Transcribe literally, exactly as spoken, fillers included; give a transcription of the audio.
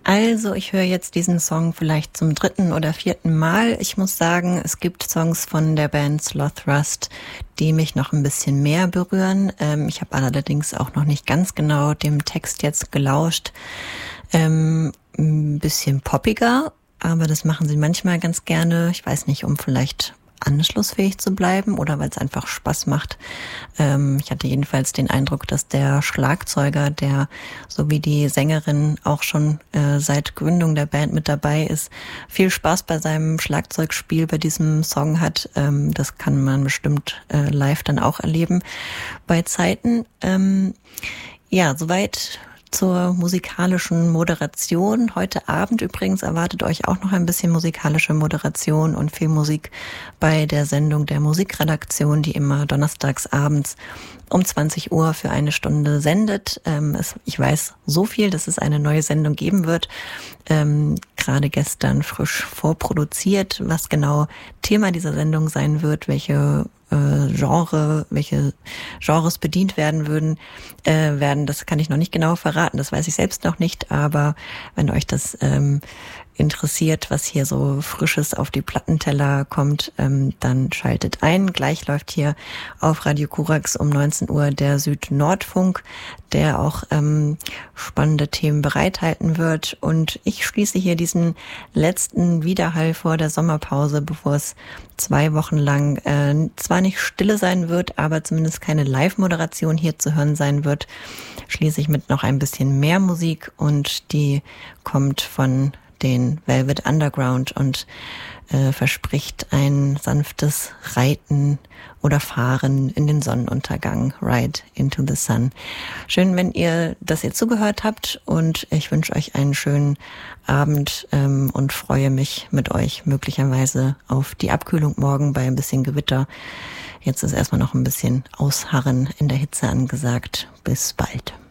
Also, ich höre jetzt diesen Song vielleicht zum dritten oder vierten Mal. Ich muss sagen, es gibt Songs von der Band Sloth Rust, die mich noch ein bisschen mehr berühren. Ähm, ich habe allerdings auch noch nicht ganz genau dem Text jetzt gelauscht. Ähm, ein bisschen poppiger, aber das machen sie manchmal ganz gerne. Ich weiß nicht, um vielleicht anschlussfähig zu bleiben oder weil es einfach Spaß macht. Ähm, ich hatte jedenfalls den Eindruck, dass der Schlagzeuger, der so wie die Sängerin auch schon äh, seit Gründung der Band mit dabei ist, viel Spaß bei seinem Schlagzeugspiel bei diesem Song hat. Ähm, das kann man bestimmt äh, live dann auch erleben bei Zeiten. Ähm, ja, soweit zur musikalischen Moderation. Heute Abend übrigens erwartet euch auch noch ein bisschen musikalische Moderation und viel Musik bei der Sendung der Musikredaktion, die immer donnerstags abends um zwanzig Uhr für eine Stunde sendet. Ähm, es, ich weiß so viel, dass es eine neue Sendung geben wird. Ähm, gerade gestern frisch vorproduziert, was genau Thema dieser Sendung sein wird, welche äh, Genre, welche Genres bedient werden würden, äh, werden, das kann ich noch nicht genau verraten, das weiß ich selbst noch nicht, aber wenn euch das ähm, interessiert, was hier so Frisches auf die Plattenteller kommt, ähm, dann schaltet ein. Gleich läuft hier auf Radio Korax um neunzehn Uhr der Süd-Nordfunk, der auch ähm, spannende Themen bereithalten wird. Und ich schließe hier diesen letzten Widerhall vor der Sommerpause, bevor es zwei Wochen lang äh, zwar nicht Stille sein wird, aber zumindest keine Live-Moderation hier zu hören sein wird, schließe ich mit noch ein bisschen mehr Musik und die kommt von den Velvet Underground und äh, verspricht ein sanftes Reiten oder Fahren in den Sonnenuntergang, Ride into the Sun. Schön, wenn ihr, dass ihr zugehört habt und ich wünsche euch einen schönen Abend ähm, und freue mich mit euch möglicherweise auf die Abkühlung morgen bei ein bisschen Gewitter. Jetzt ist erstmal noch ein bisschen Ausharren in der Hitze angesagt. Bis bald.